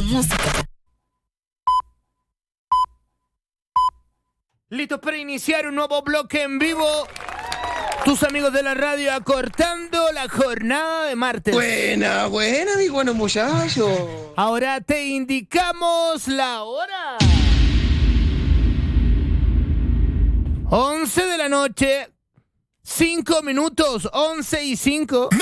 música. Listos para iniciar un nuevo bloque en vivo. Tus amigos de la radio acortando la jornada de martes. Buena, mis buenos muchachos. Ahora te indicamos la hora. 11 de la noche, 5 minutos, 11 y 5.